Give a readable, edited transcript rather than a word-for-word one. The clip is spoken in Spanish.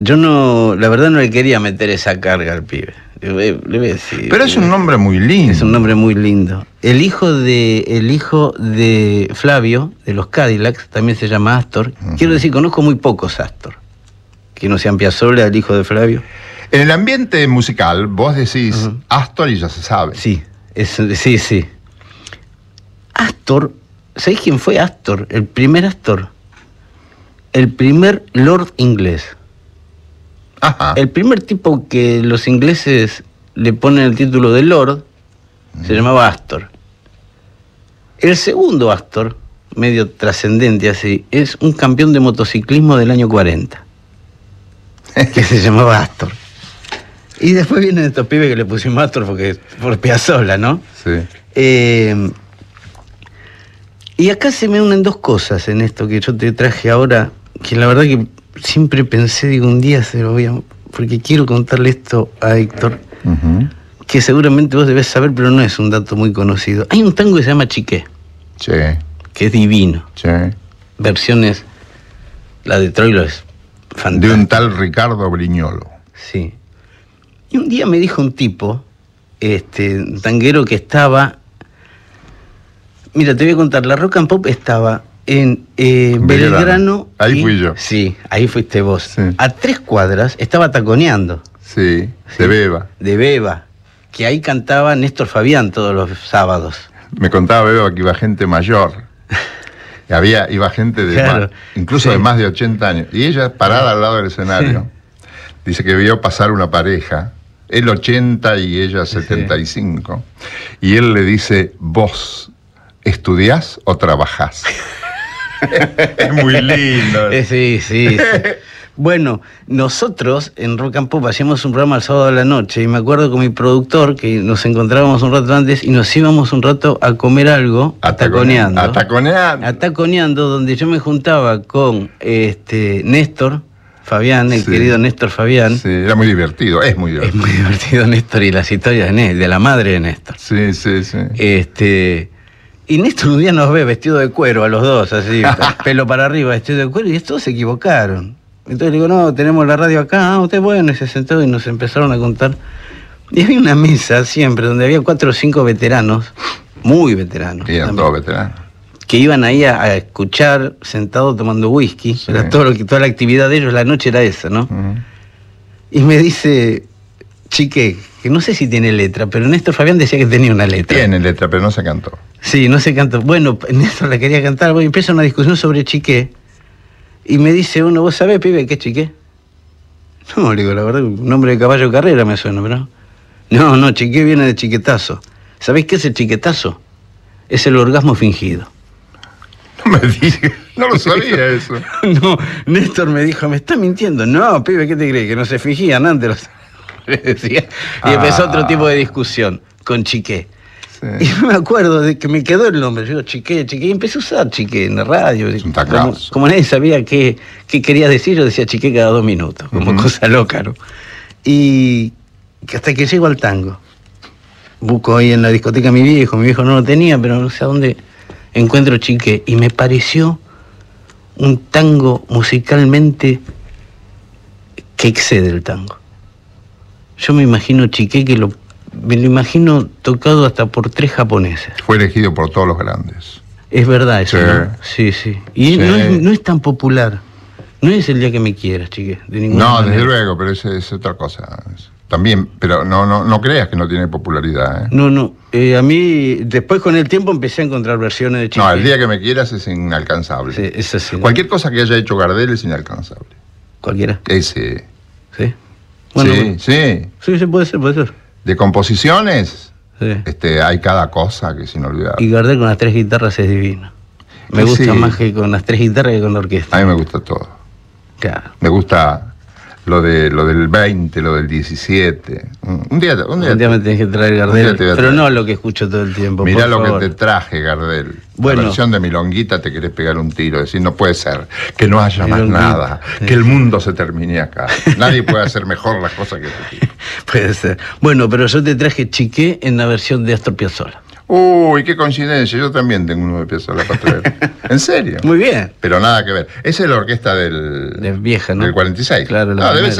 Yo no, la verdad no le quería meter esa carga al pibe. Le voy a decir. Pero es un nombre muy lindo. Es un nombre muy lindo. El hijo de Flavio, de los Cadillacs, también se llama Astor. Quiero decir, conozco muy pocos Astor. Que no sean Piazzolla, el hijo de Flavio. En el ambiente musical, vos decís Astor y ya se sabe. Sí, sí. Astor, ¿sabés quién fue Astor? El primer Astor. El primer Lord inglés. Ajá. El primer tipo que los ingleses le ponen el título de Lord se llamaba Astor. El segundo Astor, medio trascendente así, es un campeón de motociclismo del año 40, que se llamaba Astor. Y después vienen estos pibes que le pusimos Astor por Piazzolla, ¿no? Sí. Y acá se me unen dos cosas en esto que yo te traje ahora, que la verdad que siempre pensé, digo, un día se lo voy a... Porque quiero contarle esto a Héctor, que seguramente vos debés saber, pero no es un dato muy conocido. Hay un tango que se llama Chiqué. Sí. Que es divino. Sí. Versiones, la de Troilo es fantástica. De un tal Ricardo Brignolo. Sí. Y un día me dijo un tipo, un tanguero que estaba... Mira, te voy a contar, la Rock and Pop estaba en Belgrano. Ahí fui yo. Sí, ahí fuiste vos. Sí. A 3 cuadras estaba taconeando. Sí, de Beba. De Beba, que ahí cantaba Néstor Fabián todos los sábados. Me contaba Beba que iba gente mayor. Iba gente de Claro, incluso sí. de más de 80 años. Y ella parada al lado del escenario. Dice que vio pasar una pareja, él 80 y ella 75. Y él le dice, vos, ¿estudiás o trabajás? Es muy lindo. Sí. Bueno, nosotros en Rock and Pop hacíamos un programa el sábado a la noche y me acuerdo con mi productor que nos encontrábamos un rato antes y nos íbamos un rato a comer algo taconeando. Taconeando, donde yo me juntaba con Néstor Fabián, el querido Néstor Fabián. Sí, era muy divertido, es muy divertido. Es muy divertido Néstor y las historias de la madre de Néstor. Sí. Y Néstor un día nos ve vestido de cuero a los dos, así, pelo para arriba, vestido de cuero, y todos se equivocaron. Entonces le digo, no, tenemos la radio acá, usted bueno, y se sentó y nos empezaron a contar. Y había una mesa siempre donde había 4 o 5 veteranos, muy veteranos. Y eran todos veteranos. Que iban ahí a escuchar, sentados tomando whisky. Sí. Era toda la actividad de ellos, la noche era esa, ¿no? Y me dice, Chiqué, que no sé si tiene letra, pero Néstor Fabián decía que tenía una letra. Tiene letra, pero no se cantó. Sí, no se cantó. Bueno, Néstor la quería cantar. Bueno, empieza una discusión sobre Chiqué. Y me dice uno, ¿vos sabés, pibe, qué es Chiqué? No, le digo, la verdad, un nombre de caballo de carrera me suena, pero... No, Chiqué viene de chiquetazo. ¿Sabés qué es el chiquetazo? Es el orgasmo fingido. No me digas, no lo sabía eso. No, Néstor me dijo, me está mintiendo. No, pibe, ¿qué te crees? Que no se fingían antes. Le decía. Y empezó otro tipo de discusión con Chiqué. Sí. Y me acuerdo de que me quedó el nombre. Yo digo, Chiqué, y empecé a usar Chiqué en la radio. Como nadie sabía qué quería decir, yo decía Chiqué cada 2 minutos, como cosa loca, ¿no? Y hasta que llego al tango. Busco ahí en la discoteca mi viejo no lo tenía, pero no sé a dónde encuentro Chiqué. Y me pareció un tango musicalmente que excede el tango. Yo me imagino Chiqué me lo imagino tocado hasta por 3 japoneses. Fue elegido por todos los grandes. Es verdad eso, ¿no? Sí. Y no es tan popular. No es El día que me quieras, Chiqué, de ninguna manera. Desde luego, pero es otra cosa. También, pero no creas que no tiene popularidad. No. A mí, después con el tiempo empecé a encontrar versiones de Chiqué. No, El día que me quieras es inalcanzable. Sí, es así. Cualquier cosa que haya hecho Gardel es inalcanzable. ¿Cualquiera? Ese. ¿Sí? Bueno, sí, puede ser. De composiciones, hay cada cosa que es inolvidable. Y Gardel con las 3 guitarras es divino. Me gusta más que con las 3 guitarras que con la orquesta. A mí me gusta todo. Claro. Me gusta lo del 20, lo del 17. Un día me tenés que traer Gardel, pero no lo que escucho todo el tiempo. Mirá lo que te traje, Gardel. Bueno, la versión de Milonguita te querés pegar un tiro, decir, no puede ser, que no haya más nada, que el mundo se termine acá. Nadie puede hacer mejor las cosas que este tipo. Puede ser. Bueno, pero yo te traje Chiqué en la versión de Astor Piazzolla. Uy, qué coincidencia, yo también tengo uno de Piazzolla Pastrello. ¿En serio? Muy bien. Pero nada que ver. Esa es la orquesta del De vieja, ¿no? del 46. Claro, la debe primera.